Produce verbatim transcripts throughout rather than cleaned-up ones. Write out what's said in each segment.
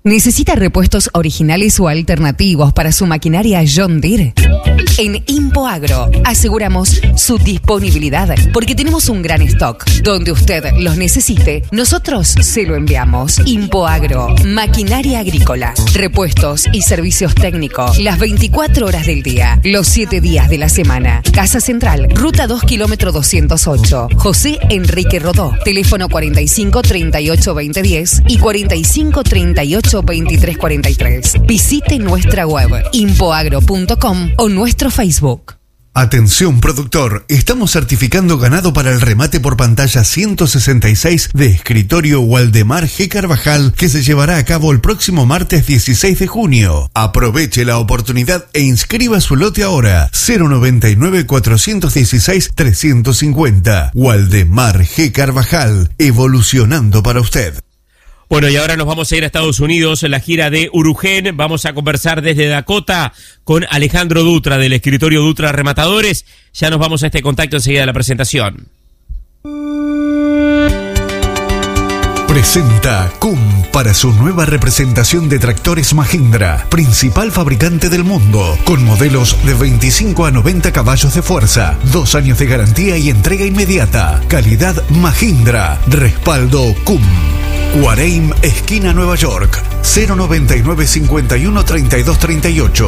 ¿Necesita repuestos originales o alternativos para su maquinaria John Deere? En ImpoAgro aseguramos su disponibilidad porque tenemos un gran stock. Donde usted los necesite, nosotros se lo enviamos. ImpoAgro, maquinaria agrícola, repuestos y servicios técnicos las veinticuatro horas del día, los siete días de la semana. Casa Central, Ruta dos, kilómetro doscientos ocho. José Enrique Rodó. Teléfono cuarenta y cinco, treinta y ocho, veinte, diez y cuarenta y cinco, treinta y ocho, veintitrés, cuarenta y tres. Visite nuestra web impoagro punto com o nuestro Facebook. Atención productor, estamos certificando ganado para el remate por pantalla ciento sesenta y seis de Escritorio Waldemar G. Carvajal, que se llevará a cabo el próximo martes dieciséis de junio. Aproveche la oportunidad e inscriba su lote ahora. cero noventa y nueve, cuatrocientos dieciséis, trescientos cincuenta. Waldemar G. Carvajal, evolucionando para usted. Bueno, y ahora nos vamos a ir a Estados Unidos en la gira de Urugen. Vamos a conversar desde Dakota con Alejandro Dutra del escritorio Dutra Rematadores. Ya nos vamos a este contacto enseguida de la presentación. Presenta C U M para su nueva representación de tractores Mahindra, principal fabricante del mundo, con modelos de veinticinco a noventa caballos de fuerza, dos años de garantía y entrega inmediata. Calidad Mahindra, respaldo C U M. Guareim, esquina Nueva York, cero noventa y nueve, cincuenta y uno, treinta y dos, treinta y ocho.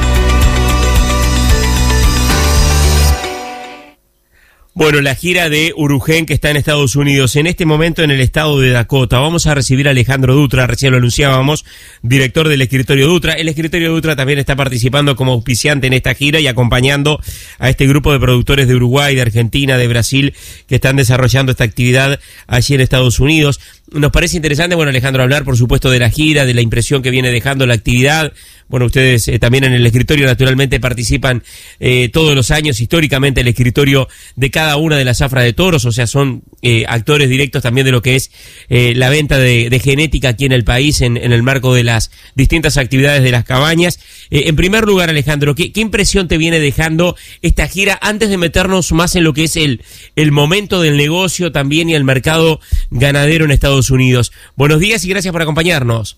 Bueno, la gira de Urugen que está en Estados Unidos, en este momento en el estado de Dakota. Vamos a recibir a Alejandro Dutra, recién lo anunciábamos, director del escritorio Dutra. El escritorio Dutra también está participando como auspiciante en esta gira y acompañando a este grupo de productores de Uruguay, de Argentina, de Brasil, que están desarrollando esta actividad allí en Estados Unidos. Nos parece interesante, bueno, Alejandro, hablar por supuesto de la gira, de la impresión que viene dejando la actividad. Bueno, ustedes eh, también en el escritorio naturalmente participan eh, todos los años, históricamente el escritorio de cada una de las zafras de toros, o sea, son eh, actores directos también de lo que es eh, la venta de, de genética aquí en el país, en, en el marco de las distintas actividades de las cabañas. Eh, en primer lugar, Alejandro, ¿qué, ¿qué impresión te viene dejando esta gira antes de meternos más en lo que es el, el momento del negocio también y el mercado ganadero en Estados Unidos? Buenos días y gracias por acompañarnos.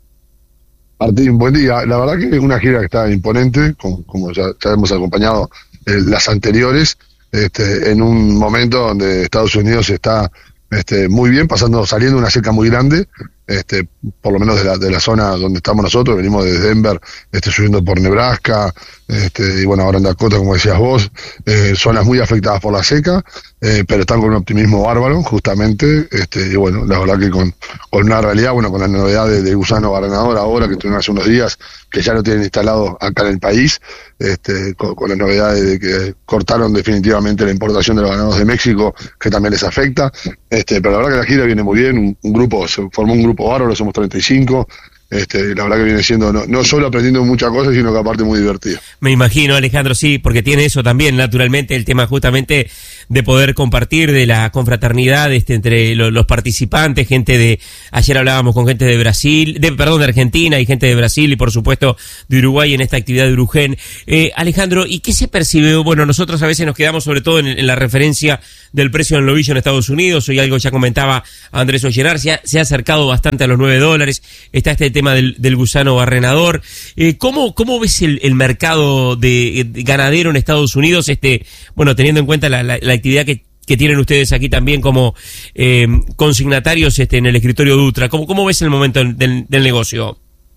Martín, buen día. La verdad que es una gira que está imponente, como, como ya, ya hemos acompañado eh, las anteriores, este, en un momento donde Estados Unidos está este, muy bien, pasando, saliendo una seca muy grande, este, por lo menos de la, de la zona donde estamos nosotros. Venimos desde Denver, este, subiendo por Nebraska, este, y bueno, ahora en Dakota, como decías vos, eh, zonas muy afectadas por la seca, eh, pero están con un optimismo bárbaro, justamente, este, y bueno, la verdad que con, con una realidad, bueno, con la novedad de, de Gusano Barrenador ahora, que tuvieron hace unos días, que ya lo tienen instalado acá en el país, este, con, con la novedad de que cortaron definitivamente la importación de los ganados de México, que también les afecta, este, pero la verdad que la gira viene muy bien, un, un grupo, se formó un grupo bárbaro, somos treinta y cinco. Este, la verdad que viene siendo no, no solo aprendiendo muchas cosas, sino que aparte muy divertido. Me imagino, Alejandro, sí, porque tiene eso también, naturalmente, el tema justamente de poder compartir, de la confraternidad este, entre lo, los participantes, gente de, ayer hablábamos con gente de Brasil, de perdón, de Argentina y gente de Brasil y por supuesto de Uruguay en esta actividad de Urugen. Eh, Alejandro, ¿y qué se percibe? Bueno, nosotros a veces nos quedamos sobre todo en, en la referencia del precio del novillo en Estados Unidos, hoy algo ya comentaba Andrés Ollerar, se ha, se ha acercado bastante a los nueve dólares, está este tema Del, del gusano barrenador. Eh, ¿cómo, ¿Cómo ves el, el mercado de, de ganadero en Estados Unidos? Este, bueno, teniendo en cuenta la, la, la actividad que, que tienen ustedes aquí también como eh, consignatarios este, en el escritorio Dutra. ¿Cómo, cómo ves el momento del, del negocio?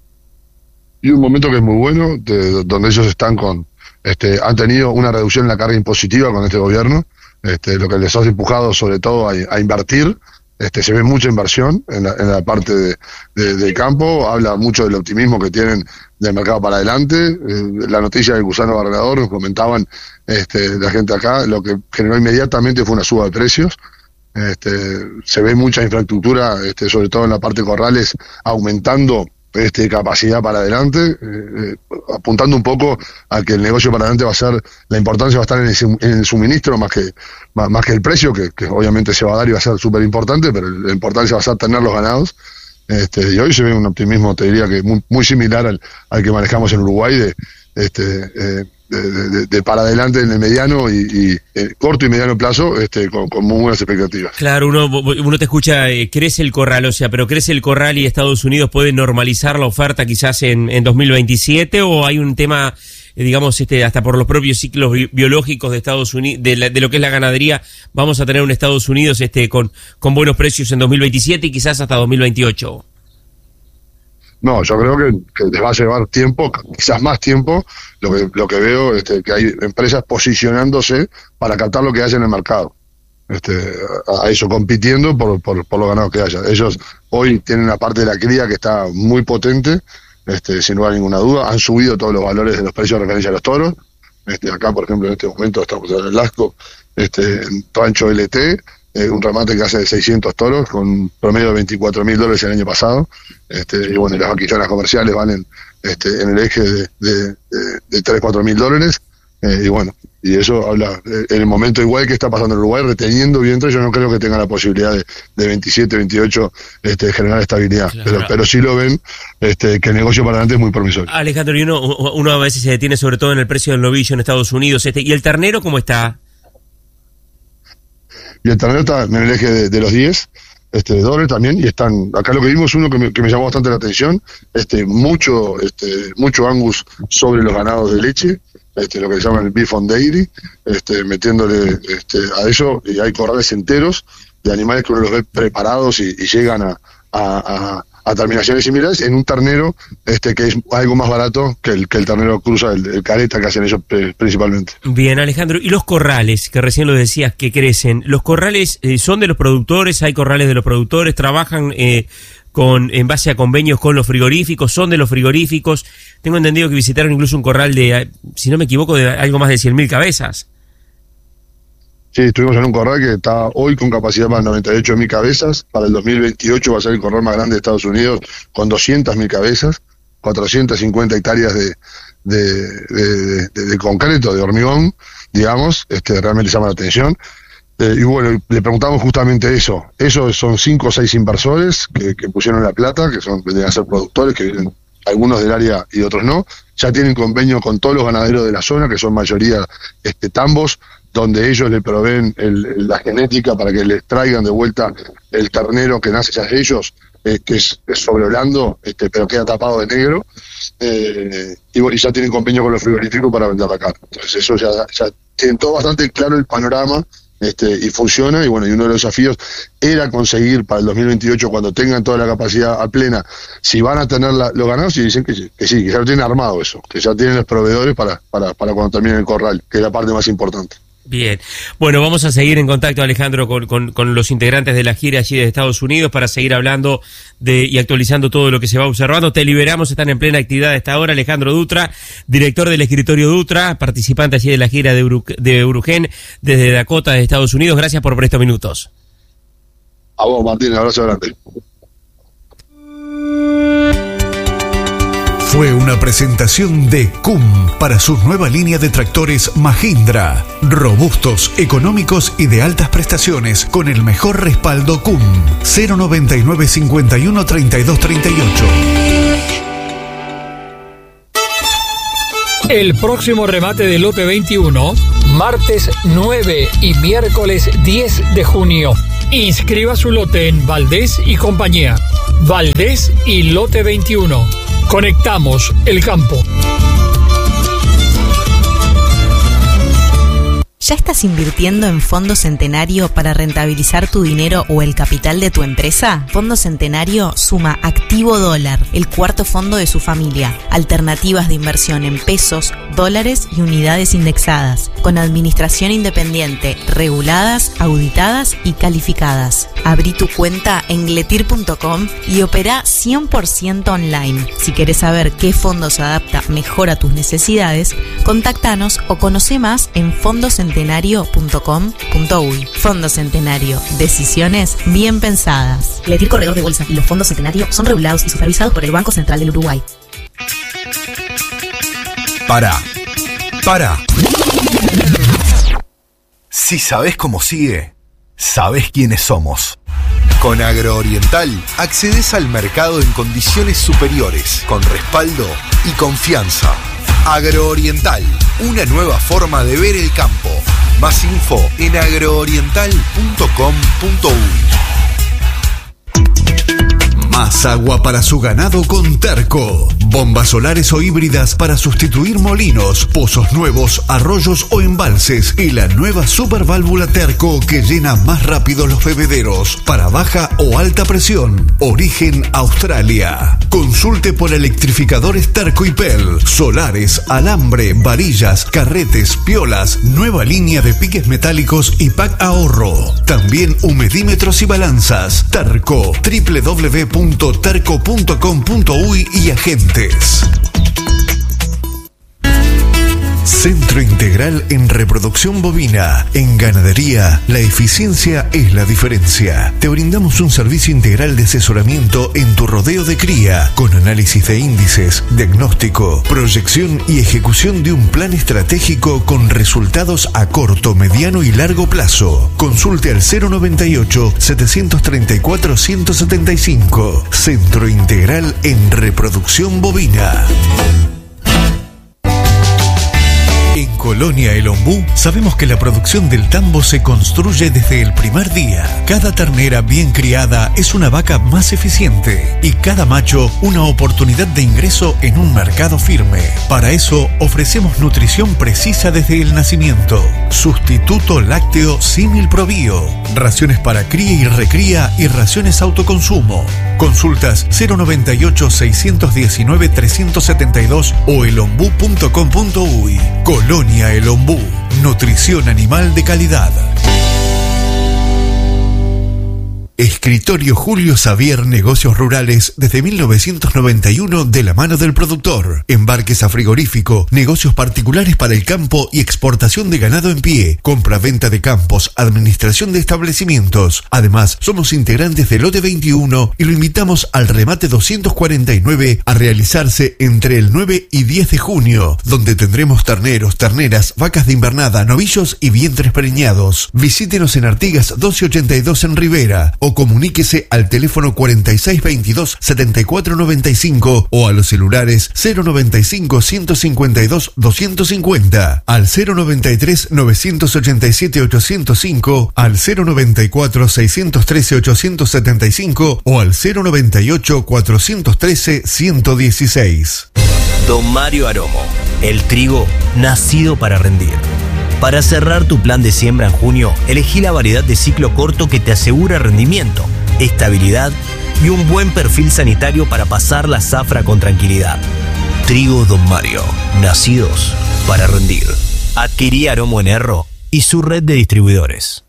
Y un momento que es muy bueno, de, donde ellos están con, este, han tenido una reducción en la carga impositiva con este gobierno, este, lo que les ha empujado sobre todo a, a invertir. Este, se ve mucha inversión en la, en la parte de, de, del campo, habla mucho del optimismo que tienen del mercado para adelante. Eh, la noticia del gusano barrenador, nos comentaban este, la gente acá, lo que generó inmediatamente fue una suba de precios. Este, se ve mucha infraestructura, este, sobre todo en la parte de corrales, aumentando este, capacidad para adelante, eh, apuntando un poco a que el negocio para adelante va a ser, la importancia va a estar en el, en el suministro más que más, más que el precio, que, que obviamente se va a dar y va a ser súper importante, pero la importancia va a ser tener los ganados. Este, y hoy se ve un optimismo, te diría que muy, muy similar al, al que manejamos en Uruguay, de este, eh, de, de, de para adelante en el mediano y, y eh, corto y mediano plazo, este, con, con muy buenas expectativas. Claro, uno, uno te escucha, eh, crece el corral, o sea, pero crece el corral y Estados Unidos puede normalizar la oferta quizás en, en dos mil veintisiete, o hay un tema, eh, digamos, este, hasta por los propios ciclos bi- biológicos de Estados Unidos, de, la, de lo que es la ganadería, vamos a tener un Estados Unidos este, con, con buenos precios en dos mil veintisiete y quizás hasta dos mil veintiocho. No, yo creo que, que les va a llevar tiempo, quizás más tiempo. Lo que lo que veo este, que hay empresas posicionándose para captar lo que haya en el mercado. Este, a, a eso, compitiendo por, por, por los ganados que haya. Ellos hoy tienen una parte de la cría que está muy potente, este, sin lugar a ninguna duda. Han subido todos los valores de los precios de referencia a los toros. Este, acá, por ejemplo, en este momento estamos en el Lasco, este, en Rancho L T, eh, un remate que hace de seiscientos toros, con un promedio de veinticuatro mil dólares el año pasado. Este, y bueno, las vaquillonas comerciales valen este, en el eje de, de, de, de tres, cuatro mil dólares. Eh, y bueno, y eso habla, eh, en el momento igual que está pasando en Uruguay, reteniendo vientres, yo no creo que tenga la posibilidad de, de veintisiete, veintiocho, este, generar estabilidad. Claro. Pero, pero sí lo ven, este, que el negocio para adelante es muy promisorio. Alejandro, y uno, uno a veces se detiene sobre todo en el precio del novillo en Estados Unidos. Este, ¿y el ternero cómo está? Y el ternero está en el eje de, de los diez este, dólares también, y están, acá lo que vimos, uno que me, que me llamó bastante la atención, este, mucho, este, mucho Angus sobre los ganados de leche, este, lo que se llama el beef on dairy, este, metiéndole este, a eso, y hay corrales enteros de animales que uno los ve preparados y, y llegan a, a, a a terminaciones similares en un ternero este que es algo más barato que el que el ternero cruza, el, el careta que hacen ellos principalmente. Bien, Alejandro, y los corrales, que recién lo decías, que crecen, ¿los corrales eh, son de los productores? ¿Hay corrales de los productores? ¿Trabajan eh, con en base a convenios con los frigoríficos? ¿Son de los frigoríficos? Tengo entendido que visitaron incluso un corral de, si no me equivoco, de algo más de cien mil cabezas. Sí, estuvimos en un corral que está hoy con capacidad para noventa y ocho mil cabezas. Para el dos mil veintiocho va a ser el corral más grande de Estados Unidos con doscientas mil cabezas, cuatrocientas cincuenta hectáreas de, de, de, de, de concreto, de hormigón, digamos, este realmente llama la atención. Eh, y bueno, le preguntamos justamente eso. Esos son cinco o seis inversores que, que pusieron la plata, que son deben ser productores, que vienen algunos del área y otros no. Ya tienen convenio con todos los ganaderos de la zona, que son mayoría este tambos, donde ellos le proveen el, la genética para que les traigan de vuelta el ternero que nace ya de ellos, eh, que es, es sobrevolando, este, pero queda tapado de negro, eh, y, y ya tienen convenio con los frigoríficos para vender acá. Entonces eso ya, ya tienen todo bastante claro el panorama, este, y funciona, y bueno, y uno de los desafíos era conseguir para el dos mil veintiocho, cuando tengan toda la capacidad a plena, si van a tener la, los ganados, y dicen que sí, que sí, que ya lo tienen armado eso, que ya tienen los proveedores para, para, para cuando termine el corral, que es la parte más importante. Bien, bueno, vamos a seguir en contacto, Alejandro, con, con, con los integrantes de la gira allí de Estados Unidos para seguir hablando de y actualizando todo lo que se va observando. Te liberamos, están en plena actividad a esta hora. Alejandro Dutra, director del escritorio Dutra, participante allí de la gira de, Uru, de Uruguén desde Dakota de Estados Unidos. Gracias por, por estos minutos. A vos, Martín, un abrazo grande. Fue una presentación de C U M para su nueva línea de tractores Mahindra. Robustos, económicos y de altas prestaciones con el mejor respaldo C U M. cero noventa y nueve cincuenta y uno treinta y dos treinta y ocho. El próximo remate del lote veintiuno, martes nueve y miércoles diez de junio. Inscriba su lote en Valdés y compañía. Valdés y lote veintiuno. Conectamos el campo. ¿Ya estás invirtiendo en Fondo Centenario para rentabilizar tu dinero o el capital de tu empresa? Fondo Centenario suma Activo Dólar, el cuarto fondo de su familia. Alternativas de inversión en pesos, dólares y unidades indexadas, con administración independiente, reguladas, auditadas y calificadas. Abrí tu cuenta en gletir punto com y opera cien por ciento online. Si querés saber qué fondo se adapta mejor a tus necesidades, contáctanos o conoce más en fondo centenario punto com punto uy. Fondo Centenario, decisiones bien pensadas. Gletir Corredor de Bolsa y los fondos Centenario son regulados y supervisados por el Banco Central del Uruguay. Para, para. Si sabés cómo sigue, sabés quiénes somos. Con Agrooriental accedes al mercado en condiciones superiores, con respaldo y confianza. Agrooriental, una nueva forma de ver el campo. Más info en agrooriental punto com punto uy. Más agua para su ganado con Terco. Bombas solares o híbridas para sustituir molinos, pozos nuevos, arroyos o embalses. Y la nueva superválvula Terco que llena más rápido los bebederos para baja o alta presión. Origen Australia. Consulte por electrificadores Terco y Pel. Solares, alambre, varillas, carretes, piolas. Nueva línea de piques metálicos y pack ahorro. También humedímetros y balanzas. Terco. doble u doble u doble u punto terco punto com punto uy y agentes. Centro Integral en Reproducción Bovina. En ganadería, la eficiencia es la diferencia. Te brindamos un servicio integral de asesoramiento en tu rodeo de cría, con análisis de índices, diagnóstico, proyección y ejecución de un plan estratégico con resultados a corto, mediano y largo plazo. Consulte al cero noventa y ocho, setecientos treinta y cuatro, ciento setenta y cinco. Centro Integral en Reproducción Bovina. En Colonia El Ombú sabemos que la producción del tambo se construye desde el primer día. Cada ternera bien criada es una vaca más eficiente y cada macho una oportunidad de ingreso en un mercado firme. Para eso ofrecemos nutrición precisa desde el nacimiento. Sustituto lácteo Símil Probio. Raciones para cría y recría y raciones autoconsumo. Consultas cero noventa y ocho, seiscientos diecinueve, trescientos setenta y dos o elombú punto com punto uy. Colonia El Ombú. Nutrición animal de calidad. Escritorio Julio Xavier Negocios Rurales desde mil novecientos noventa y uno de la mano del productor. Embarques a frigorífico, negocios particulares para el campo y exportación de ganado en pie, compra-venta de campos, administración de establecimientos. Además, somos integrantes del lote veintiuno y lo invitamos al remate doscientos cuarenta y nueve a realizarse entre el nueve y diez de junio, donde tendremos terneros, terneras, vacas de invernada, novillos y vientres preñados. Visítenos en Artigas doce ochenta y dos en Rivera o comuníquese al teléfono cuarenta y seis veintidós, setenta y cuatro noventa y cinco o a los celulares cero noventa y cinco, ciento cincuenta y dos, doscientos cincuenta, al cero noventa y tres, novecientos ochenta y siete, ochocientos cinco, al cero noventa y cuatro, seiscientos trece, ochocientos setenta y cinco o al cero noventa y ocho, cuatrocientos trece, ciento dieciséis. Don Mario Aromo, el trigo nacido para rendir. Para cerrar tu plan de siembra en junio, elegí la variedad de ciclo corto que te asegura rendimiento, estabilidad y un buen perfil sanitario para pasar la zafra con tranquilidad. Trigo Don Mario, nacidos para rendir. Adquirí Aromo en Erro y su red de distribuidores.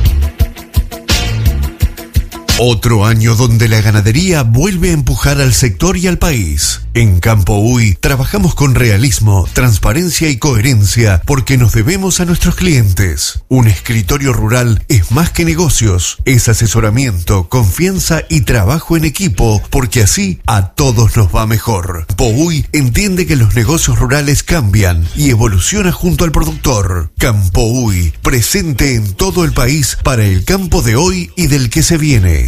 Otro año donde la ganadería vuelve a empujar al sector y al país. En Campo Uy trabajamos con realismo, transparencia y coherencia porque nos debemos a nuestros clientes. Un escritorio rural es más que negocios, es asesoramiento, confianza y trabajo en equipo porque así a todos nos va mejor. Campo Uy entiende que los negocios rurales cambian y evoluciona junto al productor. Campo Uy, presente en todo el país para el campo de hoy y del que se viene.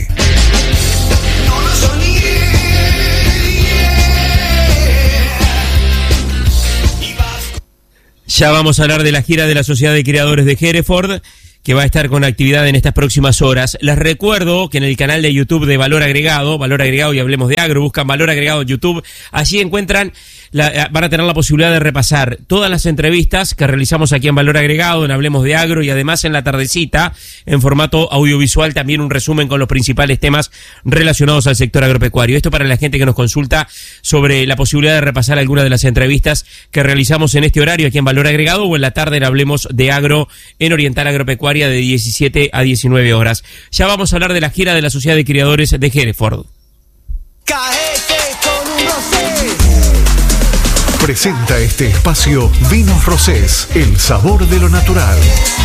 Ya vamos a hablar de la gira de la Sociedad de Criadores de Hereford, que va a estar con actividad en estas próximas horas. Les recuerdo que en el canal de YouTube de Valor Agregado, Valor Agregado y Hablemos de Agro, buscan Valor Agregado en YouTube, allí encuentran, la, van a tener la posibilidad de repasar todas las entrevistas que realizamos aquí en Valor Agregado, en Hablemos de Agro, y además en la tardecita, en formato audiovisual, también un resumen con los principales temas relacionados al sector agropecuario. Esto para la gente que nos consulta sobre la posibilidad de repasar algunas de las entrevistas que realizamos en este horario aquí en Valor Agregado o en la tarde en Hablemos de Agro en Oriental Agropecuaria de diecisiete a diecinueve horas. Ya vamos a hablar de la gira de la Sociedad de Criadores de Hereford. Presenta este espacio Vinos Rosés, el sabor de lo natural.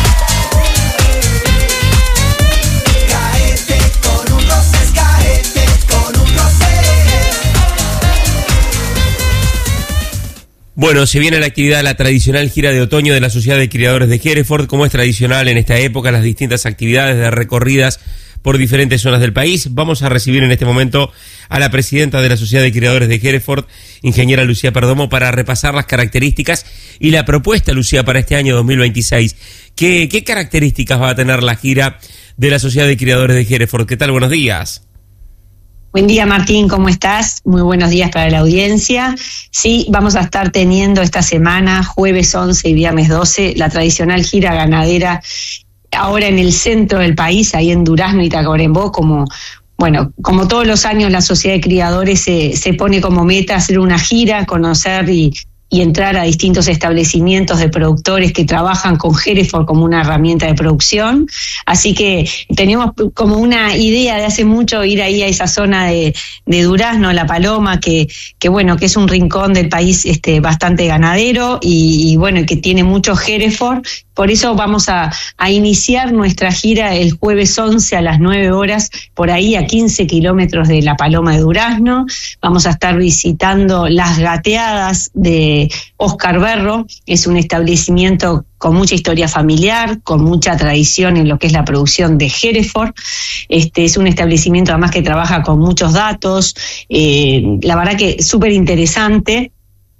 Bueno, se viene la actividad, la tradicional gira de otoño de la Sociedad de Criadores de Hereford, como es tradicional en esta época, las distintas actividades de recorridas por diferentes zonas del país. Vamos a recibir en este momento a la presidenta de la Sociedad de Criadores de Hereford, ingeniera Lucía Perdomo, para repasar las características y la propuesta, Lucía, para este año dos mil veintiséis. ¿Qué, qué características va a tener la gira de la Sociedad de Criadores de Hereford? ¿Qué tal? Buenos días. Buen día, Martín, ¿cómo estás? Muy buenos días para la audiencia. Sí, vamos a estar teniendo esta semana, jueves once y viernes doce, la tradicional gira ganadera, ahora en el centro del país, ahí en Durazno y Tacuarembó, como, bueno, como todos los años la Sociedad de Criadores se, se pone como meta hacer una gira, conocer y, y entrar a distintos establecimientos de productores que trabajan con Hereford como una herramienta de producción. Así que tenemos como una idea de hace mucho ir ahí a esa zona de, de Durazno, La Paloma, que, que bueno, que es un rincón del país este, bastante ganadero y, y bueno, que tiene mucho Hereford. Por eso vamos a, a iniciar nuestra gira el jueves once a las nueve horas, por ahí a quince kilómetros de La Paloma de Durazno. Vamos a estar visitando las gateadas de Oscar Berro. Es un establecimiento con mucha historia familiar, con mucha tradición en lo que es la producción de Hereford. Este es un establecimiento además que trabaja con muchos datos, eh, la verdad que súper interesante.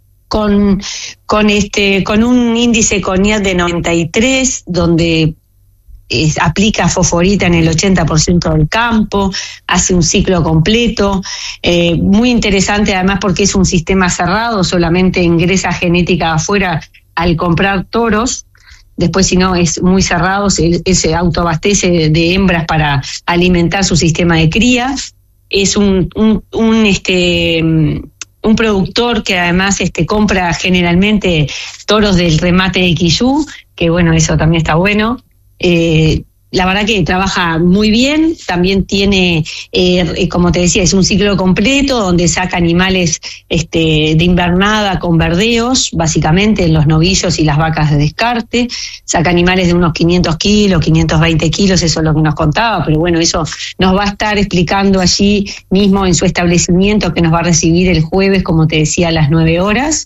Con, con, este, con un índice CONIAT de noventa y tres, donde es, aplica fosforita en el ochenta por ciento del campo, hace un ciclo completo, eh, muy interesante además porque es un sistema cerrado, solamente ingresa genética afuera al comprar toros. Después, si no, es muy cerrado, se, se autoabastece de, de hembras para alimentar su sistema de cría. Es un, un, un este... un productor que además este compra generalmente toros del remate de Quillú, que bueno, eso también está bueno. Eh, la verdad que trabaja muy bien, también tiene, eh, como te decía, es un ciclo completo donde saca animales este, de invernada con verdeos, básicamente los novillos y las vacas de descarte, saca animales de unos quinientos kilos, quinientos veinte kilos, eso es lo que nos contaba, pero bueno, eso nos va a estar explicando allí mismo en su establecimiento que nos va a recibir el jueves, como te decía, a las nueve horas.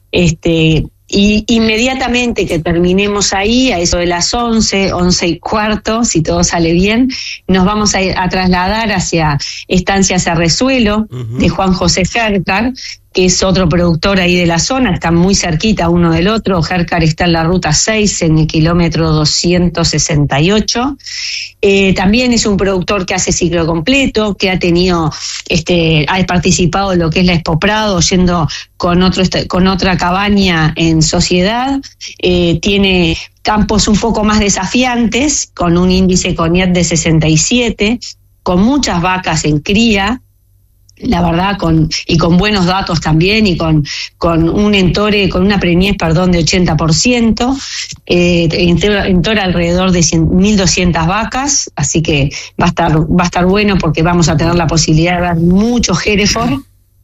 Este, Y inmediatamente que terminemos ahí, a eso de las once, once y cuarto, si todo sale bien, nos vamos a, a trasladar hacia Estancia Cerrezuelo, uh-huh, de Juan José Hercar, que es otro productor ahí de la zona, están muy cerquita uno del otro. Hercar está en la ruta seis, en el kilómetro doscientos sesenta y ocho. Eh, también es un productor que hace ciclo completo, que ha tenido, este, ha participado en lo que es la Expo Prado, yendo con otro con otra cabaña en sociedad. Eh, tiene campos un poco más desafiantes, con un índice CONIAT de sesenta y siete, con muchas vacas en cría, la verdad, con y con buenos datos también, y con, con un entore, con una preñez, perdón, de ochenta por ciento, eh, entora alrededor de mil doscientas vacas, así que va a estar, va a estar bueno porque vamos a tener la posibilidad de ver mucho Hereford.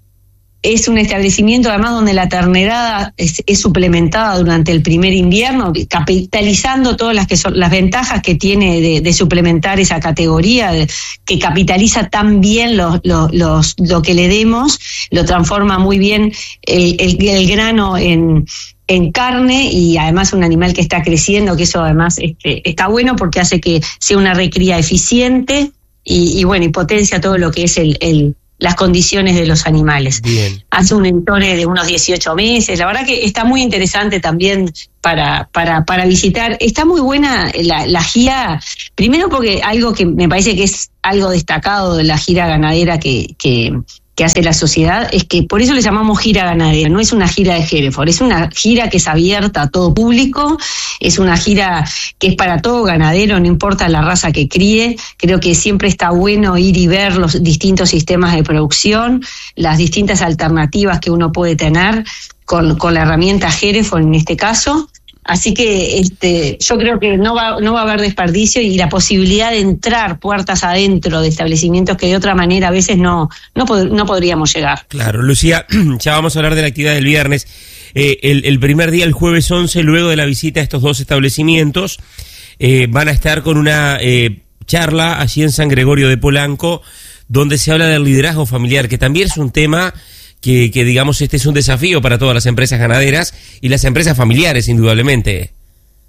Es un establecimiento además donde la ternera es, es suplementada durante el primer invierno, capitalizando todas las que son las ventajas que tiene de, de suplementar esa categoría, de, que capitaliza tan bien los, los, los, lo que le demos, lo transforma muy bien el, el, el grano en, en carne, y además un animal que está creciendo, que eso además este, está bueno porque hace que sea una recría eficiente y, y bueno, y potencia todo lo que es el, el las condiciones de los animales. Bien. Hace un entore de unos dieciocho meses, la verdad que está muy interesante también para, para, para visitar. Está muy buena la, la gira, primero porque algo que me parece que es algo destacado de la gira ganadera que, que, que hace la sociedad, es que por eso le llamamos gira ganadera, no es una gira de Hereford, es una gira que es abierta a todo público, es una gira que es para todo ganadero, no importa la raza que críe. Creo que siempre está bueno ir y ver los distintos sistemas de producción, las distintas alternativas que uno puede tener con, con la herramienta Hereford en este caso. Así que este, yo creo que no va, no va a haber desperdicio, y la posibilidad de entrar puertas adentro de establecimientos que de otra manera a veces no, no, pod- no podríamos llegar. Claro, Lucía, ya vamos a hablar de la actividad del viernes. Eh, el, el primer día, el jueves once, luego de la visita a estos dos establecimientos, eh, van a estar con una eh, charla allí en San Gregorio de Polanco, donde se habla del liderazgo familiar, que también es un tema que, que digamos, este es un desafío para todas las empresas ganaderas y las empresas familiares, indudablemente.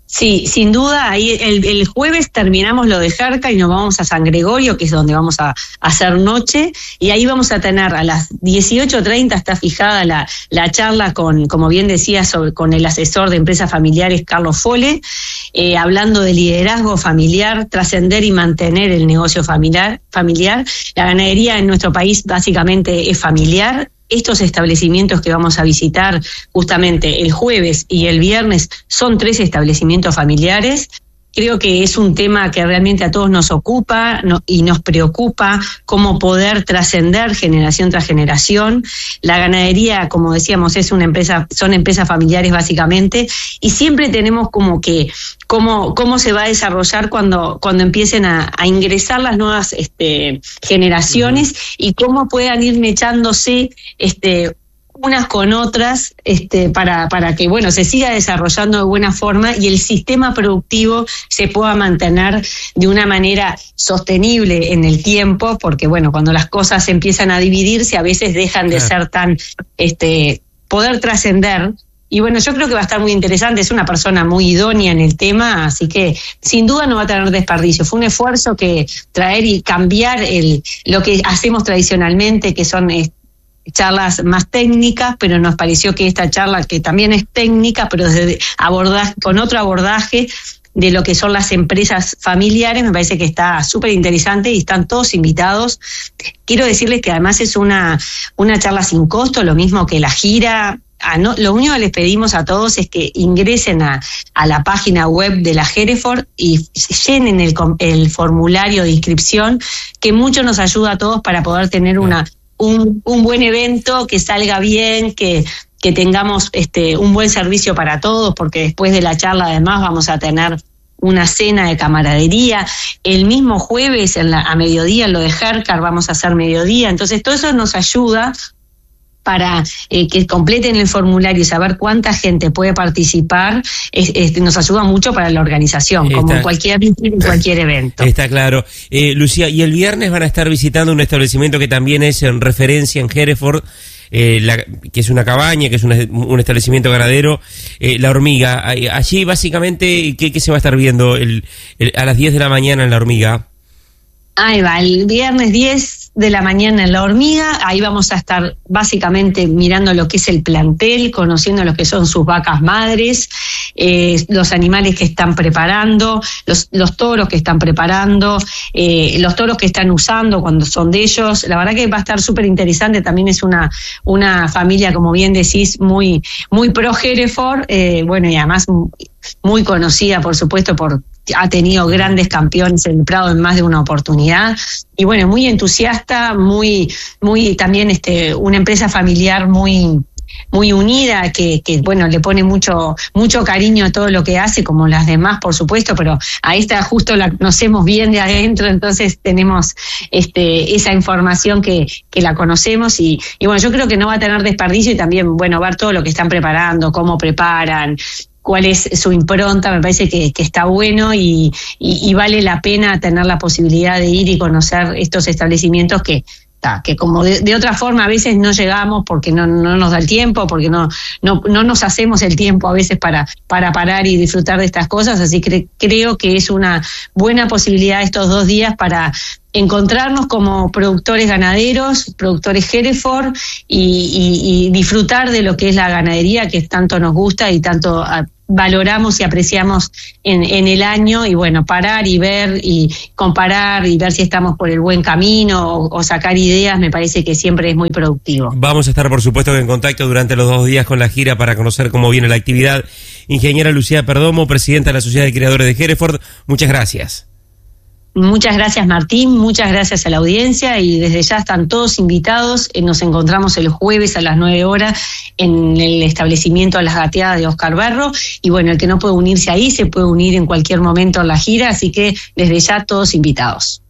Sí, sin duda, ahí el, el jueves terminamos lo de Jercar y nos vamos a San Gregorio, que es donde vamos a, a hacer noche, y ahí vamos a tener a las dieciocho treinta está fijada la, la charla con, como bien decía, sobre, con el asesor de empresas familiares, Carlos Fole, eh, hablando de liderazgo familiar, trascender y mantener el negocio familiar, familiar. La ganadería en nuestro país básicamente es familiar. Estos establecimientos que vamos a visitar justamente el jueves y el viernes son tres establecimientos familiares. Creo que es un tema que realmente a todos nos ocupa no, y nos preocupa cómo poder trascender generación tras generación. La ganadería, como decíamos, es una empresa, son empresas familiares básicamente, y siempre tenemos como que cómo, cómo se va a desarrollar cuando, cuando empiecen a, a ingresar las nuevas este, generaciones y cómo puedan ir mechándose este unas con otras, este, para, para que, bueno, se siga desarrollando de buena forma y el sistema productivo se pueda mantener de una manera sostenible en el tiempo, porque, bueno, cuando las cosas empiezan a dividirse, a veces dejan de ser tan, este, poder trascender. Y bueno, yo creo que va a estar muy interesante, es una persona muy idónea en el tema, así que sin duda no va a tener desperdicio. Fue un esfuerzo que traer y cambiar el, lo que hacemos tradicionalmente, que son este, charlas más técnicas, pero nos pareció que esta charla, que también es técnica, pero desde abordar, con otro abordaje de lo que son las empresas familiares, me parece que está súper interesante y están todos invitados. Quiero decirles que además es una, una charla sin costo, lo mismo que la gira. Ah, no, lo único que les pedimos a todos es que ingresen a, a la página web de la Hereford y llenen el, el formulario de inscripción, que mucho nos ayuda a todos para poder tener una Un, un buen evento, que salga bien, que, que tengamos este un buen servicio para todos, porque después de la charla además vamos a tener una cena de camaradería. El mismo jueves en la, a mediodía, en lo de Jercar, vamos a hacer mediodía. Entonces todo eso nos ayuda para eh, que completen el formulario y saber cuánta gente puede participar, es, es, nos ayuda mucho para la organización, está, como en cualquier, en cualquier evento. Está claro. Eh, Lucía, y el viernes van a estar visitando un establecimiento que también es en referencia en Hereford, eh, la, que es una cabaña, que es una, un establecimiento ganadero, eh, La Hormiga. Allí básicamente, ¿qué, qué se va a estar viendo el, el, a las diez de la mañana en La Hormiga? Ahí va, el viernes diez de la mañana en La Hormiga, ahí vamos a estar básicamente mirando lo que es el plantel, conociendo lo que son sus vacas madres, eh, los animales que están preparando, los, los toros que están preparando, eh, los toros que están usando cuando son de ellos. La verdad que va a estar súper interesante, también es una, una familia, como bien decís, muy, muy pro Hereford, eh, bueno, y además muy conocida, por supuesto, por ha tenido grandes campeones en el Prado en más de una oportunidad, y bueno, muy entusiasta, muy, muy también este, una empresa familiar muy, muy unida, que, que bueno, le pone mucho, mucho cariño a todo lo que hace, como las demás, por supuesto, pero a esta justo la conocemos bien de adentro, entonces tenemos este, esa información que, que la conocemos, y, y bueno, yo creo que no va a tener desperdicio, y también, bueno, ver todo lo que están preparando, cómo preparan, cuál es su impronta, me parece que, que está bueno y, y, y vale la pena tener la posibilidad de ir y conocer estos establecimientos que, ta, que como de, de otra forma a veces no llegamos porque no, no nos da el tiempo, porque no, no, no nos hacemos el tiempo a veces para, para parar y disfrutar de estas cosas, así que creo que es una buena posibilidad estos dos días para encontrarnos como productores ganaderos, productores Hereford, y, y, y disfrutar de lo que es la ganadería que tanto nos gusta y tanto a, valoramos y apreciamos en, en el año, y bueno, parar y ver y comparar y ver si estamos por el buen camino o, o sacar ideas, me parece que siempre es muy productivo. Vamos a estar, por supuesto, en contacto durante los dos días con la gira para conocer cómo viene la actividad. Ingeniera Lucía Perdomo, presidenta de la Sociedad de Criadores de Hereford, muchas gracias. Muchas gracias, Martín, muchas gracias a la audiencia, y desde ya están todos invitados. Nos encontramos el jueves a las nueve horas en el establecimiento Las Gateadas de Oscar Berro, y bueno, el que no puede unirse ahí se puede unir en cualquier momento en la gira, así que desde ya todos invitados.